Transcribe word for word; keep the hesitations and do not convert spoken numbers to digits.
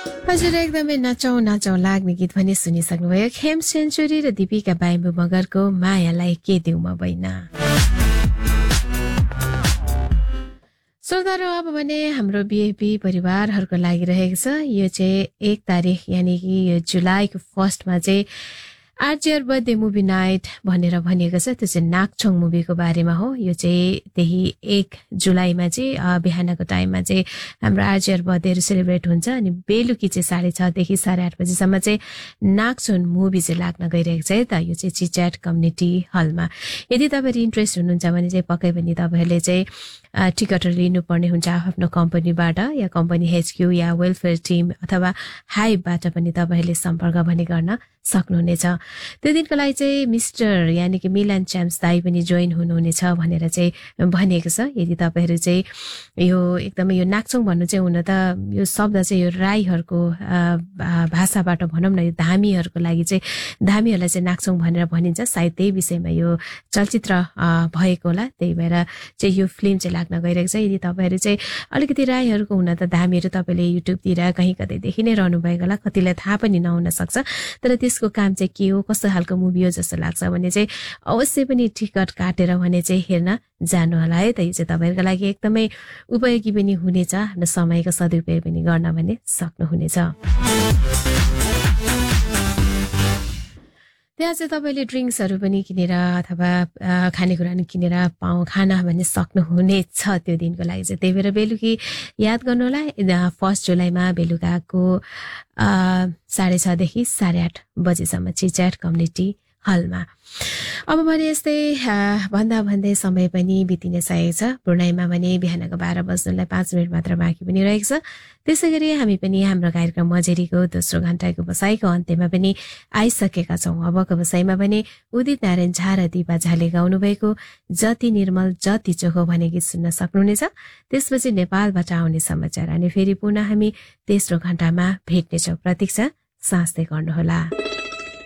हजुर एकदमै नचौं नचौं लाग्ने गीत पनि सुनिसक्नुभयो। खेम सेन्चुरी र दीपिका बाइम्बु मगरको मायालाई के देऊ म बैना। श्रोताहरू अब भने हाम्रो बिएपी परिवारहरूको लागि रहेको छ यो चाहिँ एक तारिक यानि कि यो जुलाईको फर्स्टमा चाहिँ आर्चियर बर्थडे मुभी नाइट भनेर भनिएको छ। त्यो चाहिँ नाकछोङ मुभीको बारेमा हो। यो चाहिँ त्यही एक जुलाईमा चाहिँ बिहानको टाइममा चाहिँ हाम्रो आर्चियर बर्थडेहरू सेलिब्रेट हुन्छ अनि बेलुकी चाहिँ साढे छदेखि साढे आठ बजीसम्म चाहिँ नाकछोङ मुभी चाहिँ लाग्न गइरहेको छ है त। यो चाहिँ चिच्याट कम्युनिटी हलमा। यदि तपाईँहरू इन्ट्रेस्ट हुनुहुन्छ भने चाहिँ पक्कै पनि तपाईँहरूले चाहिँ टिकटहरू लिनुपर्ने हुन्छ आफ्नो कम्पनीबाट या कम्पनी एचक्यू या वेलफेयर टिम अथवा हाइबबाट पनि तपाईँहरूले सम्पर्क भने गर्न सक्नुहुनेछ। त्यो दिनको लागि चाहिँ मिस्टर यानि कि मिलन च्याम्स दाई पनि जोइन हुनुहुनेछ भनेर चाहिँ भनिएको छ। यदि तपाईँहरू चाहिँ यो एकदमै यो नाकचोङ भन्नु चाहिँ हुन त यो शब्द चाहिँ यो राईहरूको भाषाबाट भनौँ न यो धामीहरूको लागि चाहिँ धामीहरूलाई चाहिँ नाकचोङ भनेर भनिन्छ। सायद त्यही विषयमा यो चलचित्र भएको होला त्यही भएर चाहिँ यो फिल्म चाहिँ लाग्न गइरहेको छ। यदि तपाईँहरू चाहिँ अलिकति राईहरूको हुन त धामीहरू तपाईँले युट्युबतिर कहीँ कतै देखि नै रहनु भएको होला कतिलाई थाहा पनि नहुन सक्छ। तर त्यसको काम चाहिँ के हो कस्तो खालको मुभी हो जस्तो लाग्छ भने चाहिँ अवश्य पनि टिकट काटेर भने चाहिँ हेर्न जानु होला है त। यो चाहिँ तपाईँहरूको लागि एकदमै उपयोगी पनि हुनेछ र समयको सदुपयोग पनि गर्न भने सक्नुहुनेछ। त्यहाँ चाहिँ तपाईँले ड्रिङ्क्सहरू पनि किनेर अथवा खानेकुरा किनेर पाउ खाना भने सक्नुहुनेछ त्यो दिनको लागि चाहिँ। त्यही भएर बेलुकी याद गर्नु होला फर्स्ट जुलाईमा बेलुकाको साढे छदेखि साढे आठ बजीसम्म चिच्याट कम्युनिटी हलमा। अब भने यस्तै भन्दा भन्दै समय पनि बितिने सकेको छ। पूर्णिमा भने बिहानको बाह्र बज्नुलाई पाँच मिनट मात्र बाँकी पनि रहेको छ। त्यसै गरी हामी पनि हाम्रो कार्यक्रम मजेरीको दोस्रो घण्टाको बसाइको अन्त्यमा पनि आइसकेका छौँ। अबको बसाइमा भने उदित नारायण झा र दिपा झाले गाउनु भएको जति निर्मल जति चोखो भन्ने गीत सुन्न सक्नुहुनेछ। त्यसपछि नेपालबाट आउने समाचार अनि फेरि पुनः हामी तेस्रो घण्टामा भेट्नेछौँ। प्रतीक्षा साँच्दै गर्नुहोला।